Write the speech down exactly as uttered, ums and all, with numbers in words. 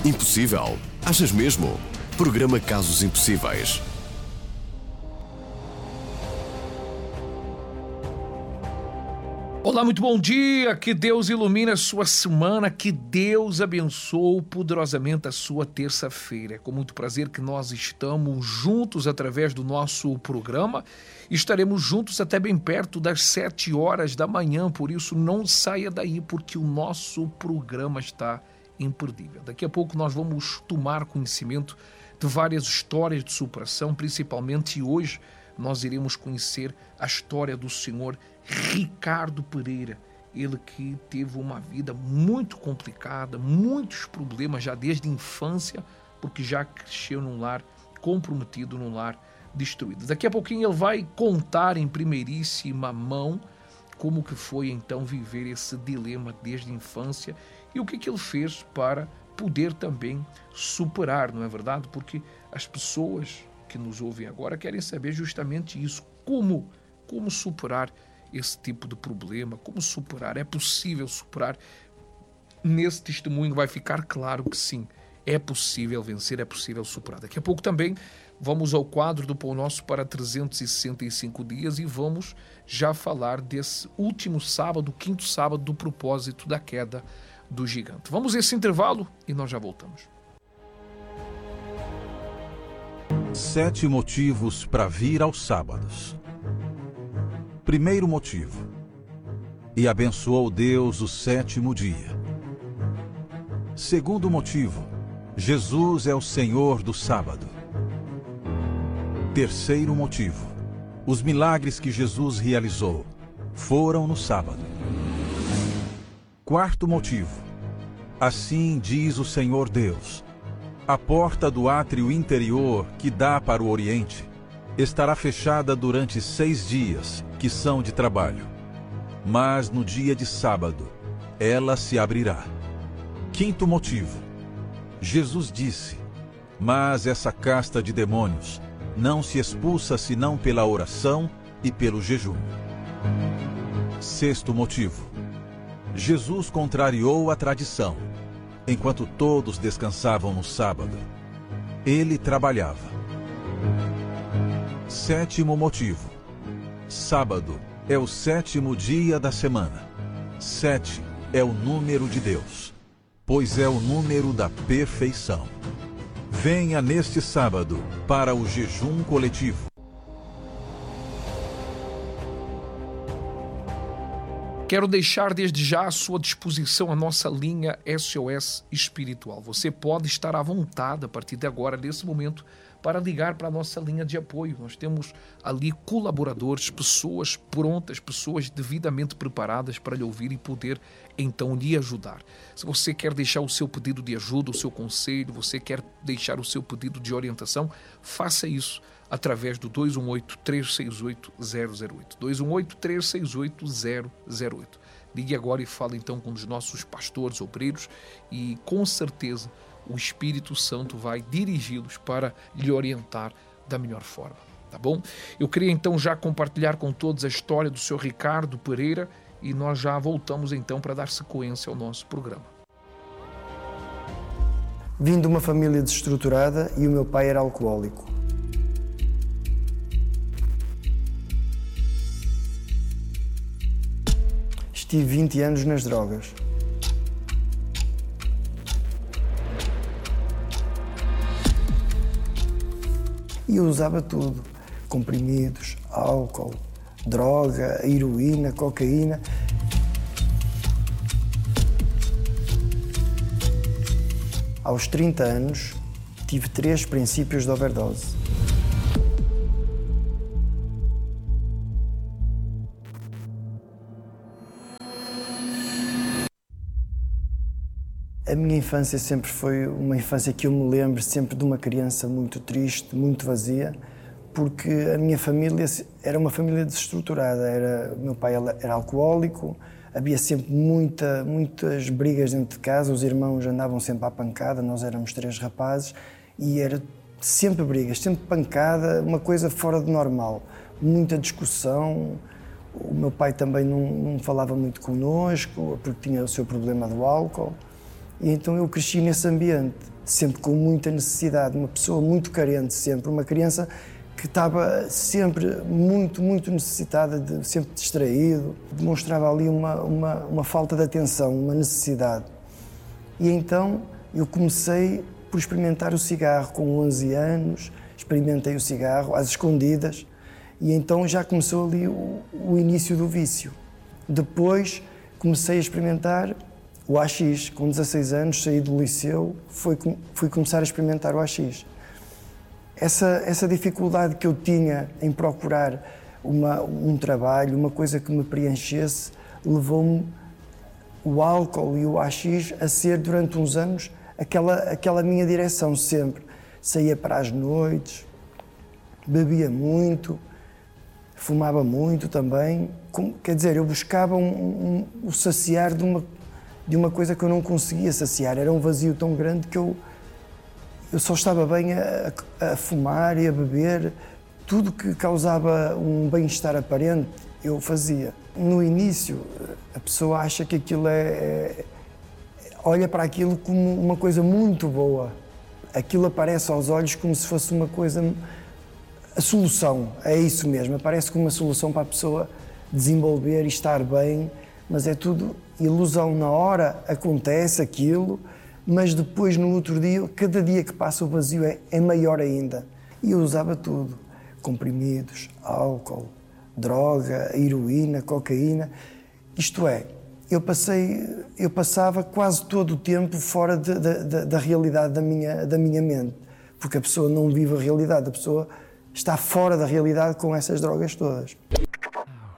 Impossível? Achas mesmo? Programa Casos Impossíveis. Olá, muito bom dia, que Deus ilumine a sua semana, que Deus abençoe poderosamente a sua terça-feira. É com muito prazer que nós estamos juntos através do nosso programa. Estaremos juntos até bem perto das sete horas da manhã, por isso não saia daí, porque o nosso programa está imperdível. Daqui a pouco nós vamos tomar conhecimento de várias histórias de superação, principalmente hoje nós iremos conhecer a história do senhor Ricardo Pereira, ele que teve uma vida muito complicada, muitos problemas já desde a infância, porque já cresceu num lar comprometido, num lar destruído. Daqui a pouquinho ele vai contar em primeiríssima mão como que foi então viver esse dilema desde a infância e o que que ele fez para poder também superar, não é verdade? Porque as pessoas que nos ouvem agora querem saber justamente isso, como, como superar esse tipo de problema, como superar, é possível superar. Nesse testemunho vai ficar claro que sim, é possível vencer, é possível superar. Daqui a pouco também vamos ao quadro do Pão Nosso para trezentos e sessenta e cinco dias e vamos já falar desse último sábado, quinto sábado do propósito da queda do gigante. Vamos a esse intervalo e nós já voltamos. Sete motivos para vir aos sábados. Primeiro motivo: e abençoou Deus o sétimo dia. Segundo motivo: Jesus é o Senhor do sábado. Terceiro motivo: os milagres que Jesus realizou foram no sábado. Quarto motivo: assim diz o Senhor Deus: a porta do átrio interior que dá para o Oriente estará fechada durante seis dias, que são de trabalho. Mas no dia de sábado, ela se abrirá. Quinto motivo: Jesus disse: mas essa casta de demônios não se expulsa senão pela oração e pelo jejum. Sexto motivo: Jesus contrariou a tradição. Enquanto todos descansavam no sábado, ele trabalhava. Sétimo motivo: sábado é o sétimo dia da semana. Sete é o número de Deus, pois é o número da perfeição. Venha neste sábado para o jejum coletivo. Quero deixar desde já à sua disposição a nossa linha S O S espiritual. Você pode estar à vontade a partir de agora, nesse momento, para ligar para a nossa linha de apoio. Nós temos ali colaboradores, pessoas prontas, pessoas devidamente preparadas para lhe ouvir e poder então lhe ajudar. Se você quer deixar o seu pedido de ajuda, o seu conselho, você quer deixar o seu pedido de orientação, faça isso através do dois um oito, três seis oito, zero zero oito. dois um oito, três seis oito, zero zero oito. Ligue agora e fale então com um dos nossos pastores, obreiros, e com certeza o Espírito Santo vai dirigi-los para lhe orientar da melhor forma, tá bom? Eu queria então já compartilhar com todos a história do senhor Ricardo Pereira e nós já voltamos então para dar sequência ao nosso programa. Vim de uma família desestruturada e o meu pai era alcoólico. Estive vinte anos nas drogas. E eu usava tudo: comprimidos, álcool, droga, heroína, cocaína. Aos trinta anos, tive três princípios de overdose. A minha infância sempre foi uma infância que eu me lembro sempre de uma criança muito triste, muito vazia, porque a minha família era uma família desestruturada. Era, o meu pai era alcoólico, havia sempre muita, muitas brigas dentro de casa, os irmãos andavam sempre à pancada, nós éramos três rapazes, e era sempre brigas, sempre pancada, uma coisa fora de normal, muita discussão. O meu pai também não, não falava muito connosco, porque tinha o seu problema do álcool. E então eu cresci nesse ambiente. sempre com muita necessidade, uma pessoa muito carente sempre, uma criança que estava sempre muito, muito necessitada, de, sempre distraído, demonstrava ali uma, uma, uma falta de atenção, uma necessidade. E então eu comecei por experimentar o cigarro com onze anos, experimentei o cigarro às escondidas e então já começou ali o, o início do vício. Depois comecei a experimentar o haxixe, com dezasseis anos, saí do liceu, fui, fui começar a experimentar o haxixe. Essa, essa dificuldade que eu tinha em procurar uma, um trabalho, uma coisa que me preenchesse, levou-me o álcool e o haxixe a ser, durante uns anos, aquela, aquela minha direção sempre. Saía para as noites, bebia muito, fumava muito também. Com, quer dizer, eu buscava um, um, o saciar de uma, de uma coisa que eu não conseguia saciar. Era um vazio tão grande que eu... Eu só estava bem a, a fumar e a beber. Tudo que causava um bem-estar aparente, eu fazia. No início, a pessoa acha que aquilo é, é... olha para aquilo como uma coisa muito boa. Aquilo aparece aos olhos como se fosse uma coisa... A solução, é isso mesmo. Aparece como uma solução para a pessoa desenvolver e estar bem, mas é tudo ilusão. Na hora acontece aquilo, mas depois, no outro dia, cada dia que passa o vazio é, é maior ainda. E eu usava tudo, comprimidos, álcool, droga, heroína, cocaína. Isto é, eu, passei, eu passava quase todo o tempo fora de, de, de, da realidade da minha, da minha mente, porque a pessoa não vive a realidade, a pessoa está fora da realidade com essas drogas todas.